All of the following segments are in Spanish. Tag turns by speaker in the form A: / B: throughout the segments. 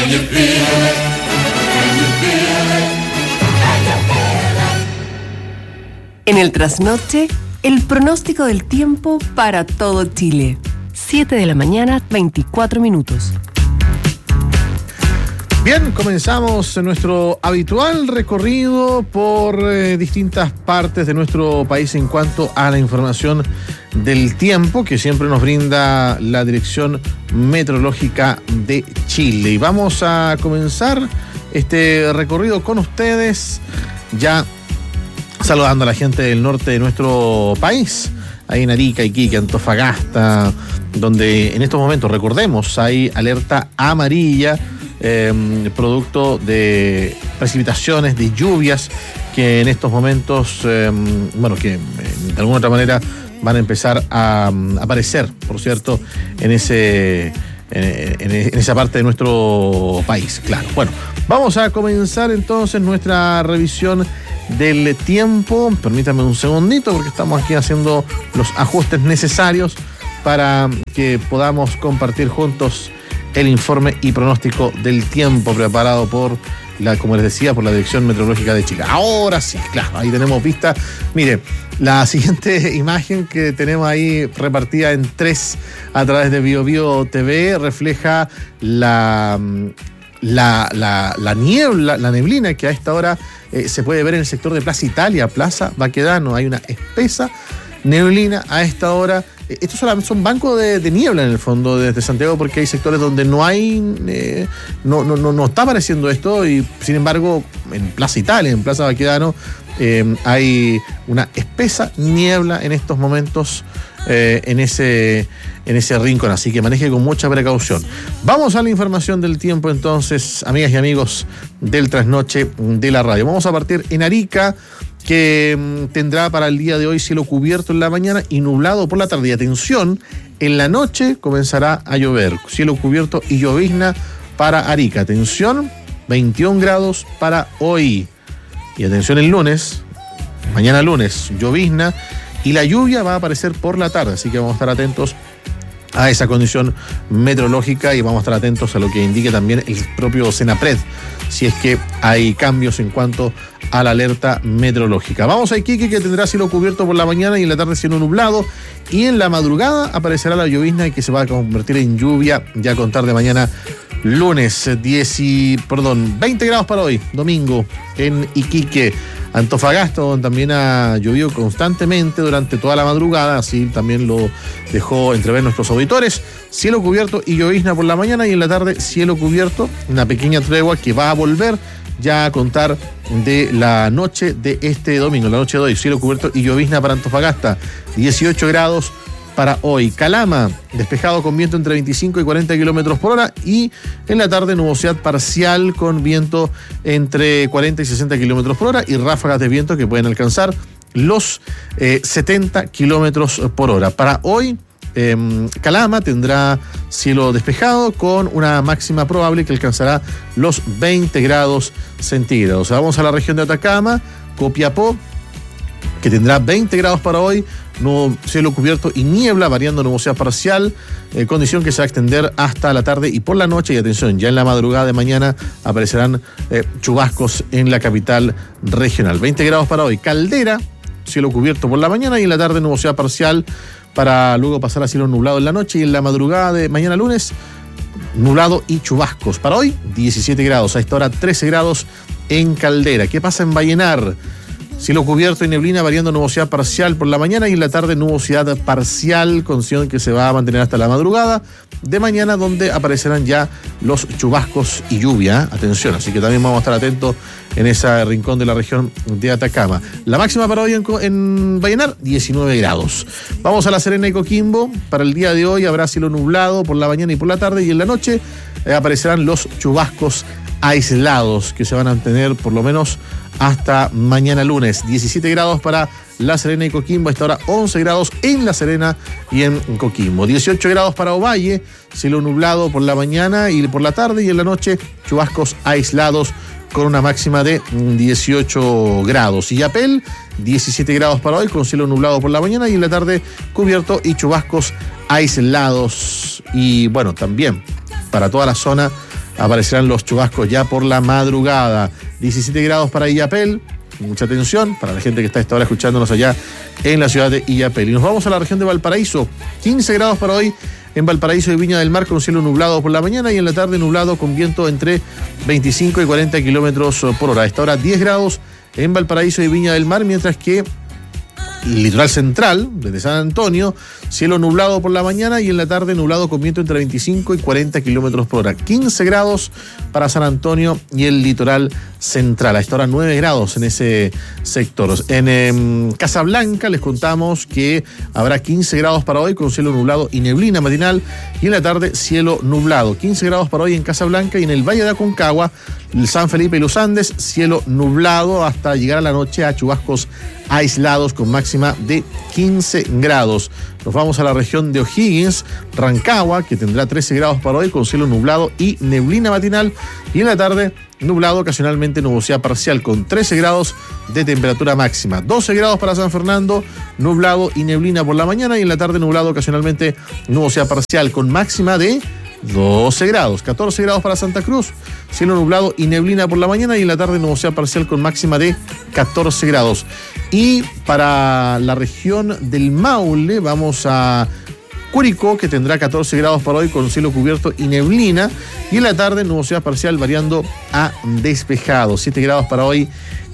A: En el trasnoche, el pronóstico del tiempo para todo Chile. 7 de la mañana, 24 minutos.
B: Bien, comenzamos nuestro habitual recorrido por distintas partes de nuestro país en cuanto a la información del tiempo que siempre nos brinda la Dirección Meteorológica de Chile. Y vamos a comenzar este recorrido con ustedes ya saludando a la gente del norte de nuestro país, ahí en Arica, Iquique, Antofagasta, donde en estos momentos, recordemos, hay alerta amarilla, producto de precipitaciones, de lluvias que en estos momentos, que de alguna otra manera van a empezar a aparecer, por cierto, en esa parte de nuestro país, claro. Bueno, vamos a comenzar entonces nuestra revisión del tiempo. Permítanme un segundito porque estamos aquí haciendo los ajustes necesarios para que podamos compartir juntos el informe y pronóstico del tiempo preparado por como les decía, por la Dirección Meteorológica de Chile. Ahora sí, claro, ahí tenemos vista. Mire, la siguiente imagen que tenemos ahí repartida en 3 a través de BioBio TV refleja la niebla, la neblina que a esta hora se puede ver en el sector de Plaza Italia, Plaza Baquedano. Hay una espesa neblina a esta hora. Estos son bancos de niebla en el fondo desde Santiago, porque hay sectores donde no hay, no está apareciendo esto, y sin embargo en Plaza Italia, en Plaza Baquedano, hay una espesa niebla en estos momentos en ese rincón, así que maneje con mucha precaución. Vamos a la información del tiempo entonces, amigas y amigos del trasnoche de la radio. Vamos a partir en Arica, que tendrá para el día de hoy cielo cubierto en la mañana y nublado por la tarde. Y atención, en la noche comenzará a llover, cielo cubierto y llovizna para Arica. Atención, 21 grados para hoy. Y atención el lunes, mañana lunes, llovizna, y la lluvia va a aparecer por la tarde, así que vamos a estar atentos a esa condición meteorológica y vamos a estar atentos a lo que indique también el propio Senapred, si es que hay cambios en cuanto a la alerta meteorológica. Vamos a Iquique, que tendrá cielo cubierto por la mañana y en la tarde cielo nublado, y en la madrugada aparecerá la llovizna y que se va a convertir en lluvia ya a contar de mañana lunes. 20 grados para hoy, domingo, en Iquique. Antofagasta, donde también ha llovido constantemente durante toda la madrugada, así también lo dejó entrever nuestros auditores. Cielo cubierto y llovizna por la mañana, y en la tarde cielo cubierto, una pequeña tregua que va a volver ya a contar de la noche de este domingo, la noche de hoy. Cielo cubierto y llovizna para Antofagasta, 18 grados para hoy. Calama, despejado con viento entre 25 y 40 kilómetros por hora, y en la tarde nubosidad parcial con viento entre 40 y 60 kilómetros por hora y ráfagas de viento que pueden alcanzar los 70 kilómetros por hora. Para hoy, Calama tendrá cielo despejado con una máxima probable que alcanzará los 20 grados centígrados. Vamos a la región de Atacama, Copiapó, que tendrá 20 grados para hoy, cielo cubierto y niebla, variando nubosidad parcial, condición que se va a extender hasta la tarde y por la noche. Y atención, ya en la madrugada de mañana aparecerán chubascos en la capital regional. 20 grados para hoy. Caldera, cielo cubierto por la mañana y en la tarde nubosidad parcial, para luego pasar a cielo nublado en la noche, y en la madrugada de mañana lunes, nublado y chubascos. Para hoy, 17 grados. A esta hora, 13 grados en Caldera. ¿Qué pasa en Vallenar? Cielo cubierto y neblina, variando nubosidad parcial por la mañana, y en la tarde nubosidad parcial, condición que se va a mantener hasta la madrugada de mañana, donde aparecerán ya los chubascos y lluvia. Atención, así que también vamos a estar atentos en ese rincón de la región de Atacama. La máxima para hoy en Vallenar, 19 grados. Vamos a La Serena y Coquimbo. Para el día de hoy habrá cielo nublado por la mañana y por la tarde, y en la noche aparecerán los chubascos aislados que se van a mantener por lo menos hasta mañana lunes. 17 grados para La Serena y Coquimbo, a esta hora 11 grados en La Serena y en Coquimbo. 18 grados para Ovalle, cielo nublado por la mañana y por la tarde, y en la noche chubascos aislados con una máxima de 18 grados. Illapel, 17 grados para hoy, con cielo nublado por la mañana y en la tarde cubierto y chubascos aislados. Y bueno, también para toda la zona aparecerán los chubascos ya por la madrugada. 17 grados para Illapel. Mucha atención para la gente que está a esta hora escuchándonos allá en la ciudad de Illapel. Y nos vamos a la región de Valparaíso. 15 grados para hoy en Valparaíso y Viña del Mar, con cielo nublado por la mañana y en la tarde nublado con viento entre 25 y 40 kilómetros por hora. A esta hora 10 grados en Valparaíso y Viña del Mar, mientras que el litoral central, desde San Antonio, cielo nublado por la mañana y en la tarde nublado con viento entre 25 y 40 kilómetros por hora. 15 grados para San Antonio y el litoral central. A esta hora 9 grados en ese sector. En Casablanca les contamos que habrá 15 grados para hoy con cielo nublado y neblina matinal y en la tarde cielo nublado. 15 grados para hoy en Casablanca y en el Valle de Aconcagua, el San Felipe y los Andes, cielo nublado hasta llegar a la noche a chubascos aislados con máxima de 15 grados. Nos vamos a la región de O'Higgins, Rancagua, que tendrá 13 grados para hoy con cielo nublado y neblina matinal y en la tarde nublado, ocasionalmente nubosidad parcial con 13 grados de temperatura máxima. 12 grados para San Fernando, nublado y neblina por la mañana y en la tarde nublado, ocasionalmente nubosidad parcial con máxima de 12 grados. 14 grados para Santa Cruz, cielo nublado y neblina por la mañana y en la tarde nubosidad parcial con máxima de 14 grados. Y para la región del Maule vamos a Curicó, que tendrá 14 grados para hoy con cielo cubierto y neblina y en la tarde nubosidad parcial variando a despejado. 7 grados para hoy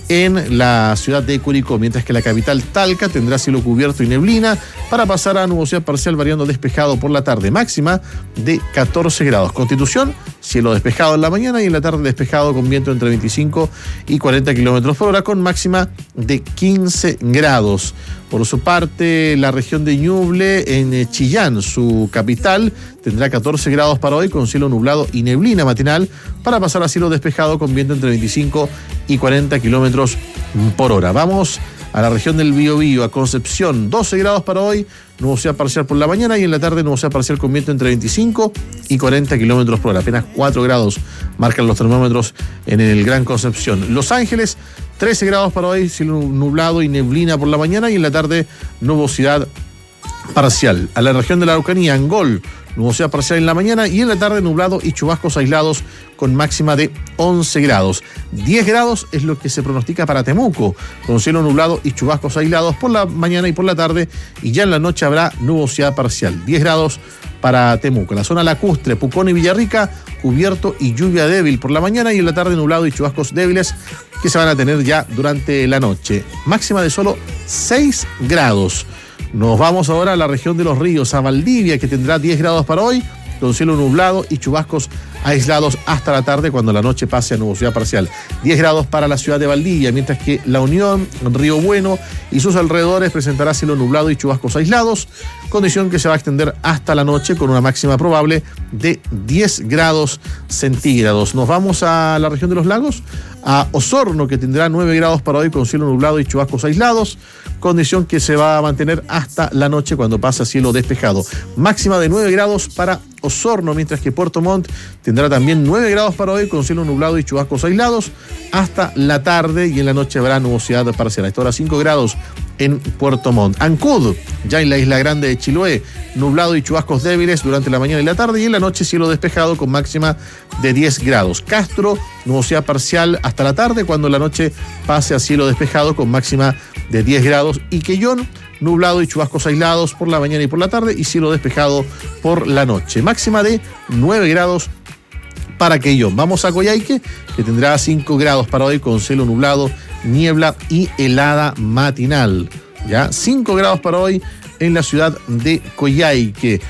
B: en la ciudad de Curicó, mientras que la capital Talca tendrá cielo cubierto y neblina para pasar a nubosidad parcial variando despejado por la tarde, máxima de 14 grados. Constitución, cielo despejado en la mañana y en la tarde despejado con viento entre 25 y 40 kilómetros por hora con máxima de 15 grados. Por su parte, la región de Ñuble en Chillán, su capital, tendrá 14 grados para hoy con cielo nublado y neblina matinal para pasar a cielo despejado con viento entre 25 y 40 kilómetros por hora. Vamos a la región del Biobío, a Concepción, 12 grados para hoy, nubosidad parcial por la mañana y en la tarde nubosidad parcial con viento entre 25 y 40 kilómetros por hora. Apenas 4 grados marcan los termómetros en el Gran Concepción. Los Ángeles, 13 grados para hoy, cielo nublado y neblina por la mañana y en la tarde nubosidad parcial. A la región de la Araucanía, Angol, nubosidad parcial en la mañana y en la tarde nublado y chubascos aislados con máxima de 11 grados. 10 grados es lo que se pronostica para Temuco, con cielo nublado y chubascos aislados por la mañana y por la tarde y ya en la noche habrá nubosidad parcial. 10 grados para Temuco. En la zona lacustre, Pucón y Villarrica, cubierto y lluvia débil por la mañana y en la tarde nublado y chubascos débiles que se van a tener ya durante la noche. Máxima de solo 6 grados. Nos vamos ahora a la región de los ríos, a Valdivia, que tendrá 10 grados para hoy, con cielo nublado y chubascos aislados hasta la tarde cuando la noche pase a nubosidad parcial. 10 grados para la ciudad de Valdivia, mientras que La Unión, Río Bueno y sus alrededores presentará cielo nublado y chubascos aislados, condición que se va a extender hasta la noche con una máxima probable de 10 grados centígrados. Nos vamos a la región de los lagos, a Osorno, que tendrá 9 grados para hoy con cielo nublado y chubascos aislados, condición que se va a mantener hasta la noche cuando pasa cielo despejado. Máxima de 9 grados para Osorno, mientras que Puerto Montt tendrá también 9 grados para hoy con cielo nublado y chubascos aislados hasta la tarde y en la noche habrá nubosidad parcial. A esta hora 5 grados en Puerto Montt. Ancud, ya en la isla grande de Chiloé, nublado y chubascos débiles durante la mañana y la tarde y en la noche cielo despejado con máxima de 10 grados. Castro, nubosidad parcial hasta la tarde cuando la noche pase a cielo despejado con máxima de 10 grados y Quellón, nublado y chubascos aislados por la mañana y por la tarde y cielo despejado por la noche. Máxima de 9 grados para Quellón. Vamos a Coyhaique, que tendrá 5 grados para hoy con cielo nublado, niebla y helada matinal. Ya, 5 grados para hoy en la ciudad de Coyhaique.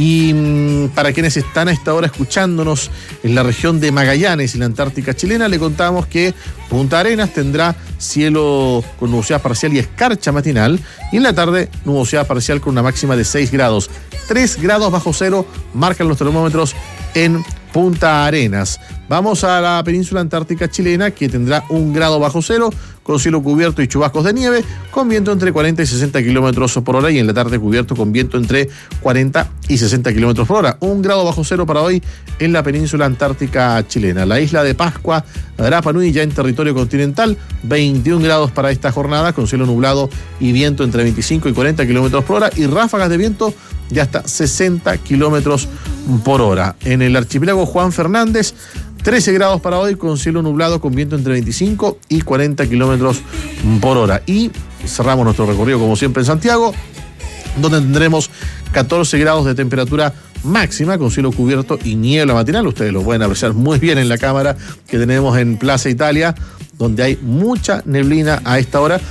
B: Y para quienes están a esta hora escuchándonos en la región de Magallanes y la Antártica chilena, le contamos que Punta Arenas tendrá cielo con nubosidad parcial y escarcha matinal y en la tarde nubosidad parcial con una máxima de 6 grados. 3 grados bajo cero marcan los termómetros en Punta Arenas. Vamos a la península antártica chilena, que tendrá 1 grado bajo cero, con cielo cubierto y chubascos de nieve, con viento entre 40 y 60 kilómetros por hora, y en la tarde cubierto con viento entre 40 y 60 kilómetros por hora. 1 grado bajo cero para hoy en la península antártica chilena. La isla de Pascua, Rapa Nui, ya en territorio continental, 21 grados para esta jornada, con cielo nublado y viento entre 25 y 40 kilómetros por hora, y ráfagas de viento de hasta 60 kilómetros por hora. En el archipiélago Juan Fernández, 13 grados para hoy, con cielo nublado, con viento entre 25 y 40 kilómetros por hora. Y cerramos nuestro recorrido, como siempre, en Santiago, donde tendremos 14 grados de temperatura máxima, con cielo cubierto y niebla matinal. Ustedes lo pueden apreciar muy bien en la cámara que tenemos en Plaza Italia, donde hay mucha neblina a esta hora.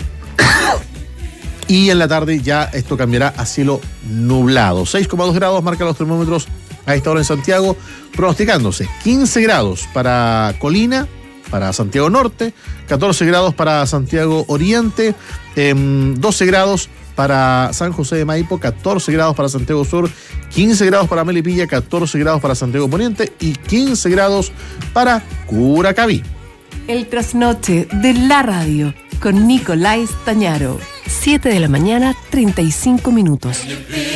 B: Y en la tarde ya esto cambiará a cielo nublado. 6,2 grados marcan los termómetros a esta hora en Santiago, pronosticándose 15 grados para Colina, para Santiago Norte, 14 grados para Santiago Oriente, 12 grados para San José de Maipo, 14 grados para Santiago Sur, 15 grados para Melipilla, 14 grados para Santiago Poniente y 15 grados para Curacaví.
A: El trasnoche de la radio con Nicolás Tañaro. 7 de la mañana, 35 minutos.